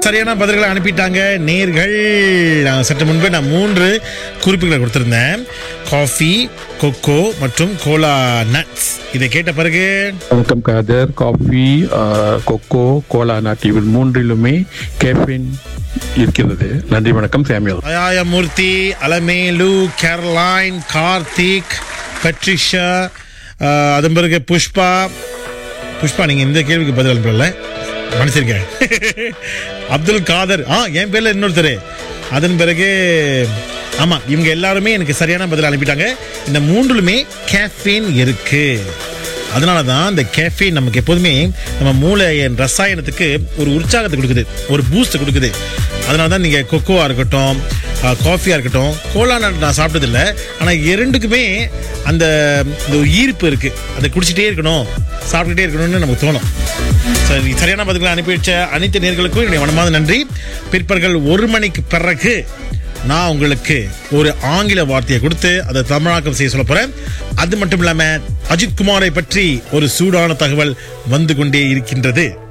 சரியான பதில்களை அனுப்பிட்டாங்க நேர்கள். சற்று முன்பு நான் 3 குறிப்புகளை கொடுத்திருந்தேன். காஃபி, கொக்கோ மற்றும் கோலா நட்ஸ். இதை கேட்ட பிறகு வணக்கம் Kader. Coffee, kho kho, Cola nut இவை 3லுமே கேஃபீன் இருக்கிறது. நன்றி வணக்கம். சாமியல், தயாயமூர்த்தி, அலமேலு, கேரளைன், கார்த்திக், பட்ரிஷா, அதன் பிறகு புஷ்பா. நீங்க இந்த கேள்விக்கு பதில் அனுப்பல, மன்னிச்சிருக்கேன். அப்துல் காதர், என் பேர்ல இன்னொருத்தர். அதன் பிறகு ஆமா, இவங்க எல்லாருமே எனக்கு சரியான பதில் அனுப்பிட்டாங்க. இந்த 3லுமே கேஃபீன் இருக்கு. அதனாலதான் இந்த கேஃபீன் நமக்கு எப்போதுமே நம்ம மூளையின் ரசாயனத்துக்கு ஒரு உற்சாகத்தை கொடுக்குது, ஒரு பூஸ்ட் கொடுக்குது. அதனாலதான் நீங்க கொக்கோவா இருக்கட்டும், காஃபியா இருக்கட்டும், கோலா நட் நான் சாப்பிட்டது இல்லை, ஆனா 2க்குமே அந்த ஈர்ப்பு இருக்கு. அதை குடிச்சிட்டே இருக்கணும், சாப்பிட்டுட்டே இருக்கணும்னு நமக்கு தோணும். சரி, சரியான பதில்களை அனுப்பி வச்ச அனைத்து நேயர்களுக்கும் என்னுடைய மனமார்ந்த நன்றி. பிற்பகல் 1 மணிக்கு பிறகு நான் உங்களுக்கு ஒரு ஆங்கில வார்த்தையை கொடுத்து அதை தமிழாக்கம் செய்ய சொல்ல போறேன். அது மட்டும் இல்லாம அஜித் குமாரை பற்றி ஒரு சூடான தகவல் வந்து கொண்டே இருக்கின்றது.